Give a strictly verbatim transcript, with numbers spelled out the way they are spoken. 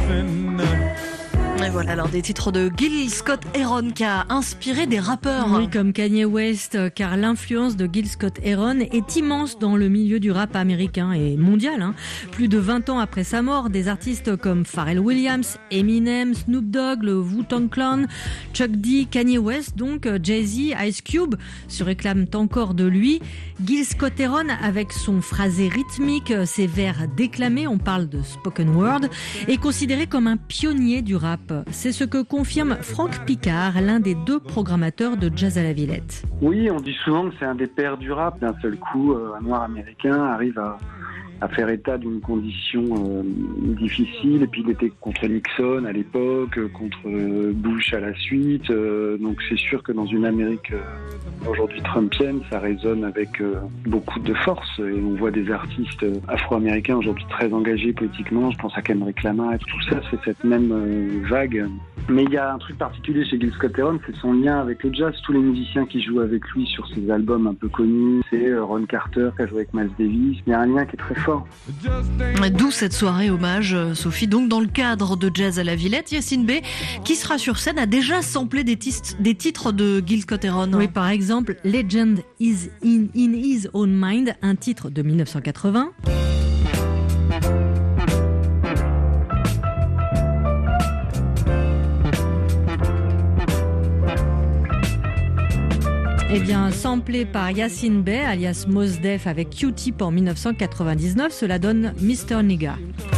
nothing. Et voilà alors des titres de Gil Scott-Heron qui a inspiré des rappeurs. Oui, comme Kanye West, car l'influence de Gil Scott-Heron est immense dans le milieu du rap américain et mondial. Hein. Plus de vingt ans après sa mort, des artistes comme Pharrell Williams, Eminem, Snoop Dogg, le Wu-Tang Clan, Chuck D, Kanye West, donc Jay-Z, Ice Cube se réclament encore de lui. Gil Scott-Heron, avec son phrasé rythmique, ses vers déclamés, on parle de spoken word, est considéré comme un pionnier du rap. C'est ce que confirme Franck Picard, l'un des deux programmateurs de Jazz à la Villette. Oui, on dit souvent que c'est un des pères du rap. D'un seul coup, un noir américain arrive à, à faire état d'une condition euh, difficile. Et puis il était contre Nixon à l'époque, contre Bush à la suite. Euh, donc c'est sûr que dans une Amérique euh, aujourd'hui trumpienne, ça résonne avec euh, beaucoup de force. Et on voit des artistes afro-américains aujourd'hui très engagés politiquement. Je pense à Kendrick Lamar et tout ça, c'est cette même euh, vague. Mais il y a un truc particulier chez Gil Scott-Heron, c'est son lien avec le jazz. Tous les musiciens qui jouent avec lui sur ses albums un peu connus, c'est Ron Carter qui a joué avec Miles Davis. Il y a un lien qui est très fort. D'où cette soirée hommage, Sophie. Donc dans le cadre de Jazz à la Villette, Yacine B, qui sera sur scène, a déjà samplé des, tis- des titres de Gil Scott-Heron. Oui, par exemple, Legend is in, in His Own Mind, un titre de dix-neuf cent quatre-vingts. Eh bien, samplé par Yacine Bey, alias Mos Def, avec Q-Tip en dix-neuf cent quatre-vingt-dix-neuf, cela donne mister Nigga.